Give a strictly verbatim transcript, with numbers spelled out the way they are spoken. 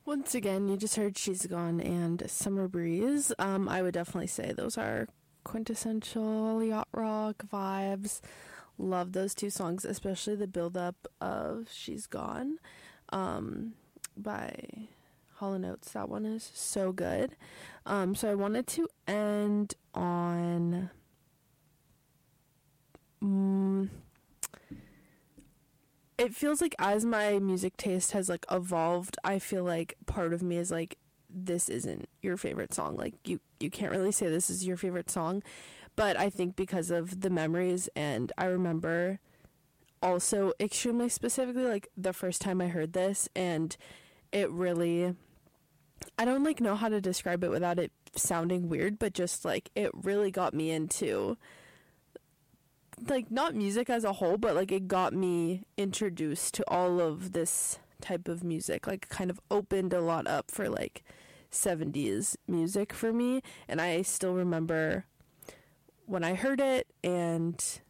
Once again, you just heard She's Gone and Summer Breeze. Um, I would definitely say those are quintessential yacht rock vibes. Love those two songs, especially the build-up of She's Gone um, by Hall and Oates. That one is so good. Um, so I wanted to end on... Um, it feels like as my music taste has like evolved, I feel like part of me is like, this isn't your favorite song. Like you, you can't really say this is your favorite song, but I think because of the memories, and I remember also extremely specifically like the first time I heard this, and it really, I don't like know how to describe it without it sounding weird, but just like it really got me into like not music as a whole, but like it got me introduced to all of this type of music, like kind of opened a lot up for like seventies music for me. And I still remember when I heard it, and